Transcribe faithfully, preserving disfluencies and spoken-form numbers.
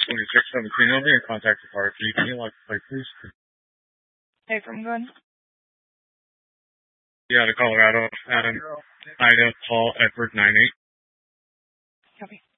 twenty-six seventeen, I'll be in contact with R P. Can you lock the plate, please? Hey, from good? Yeah, to Colorado. Adam, Ida, Paul, Edward, nine eight. Copy.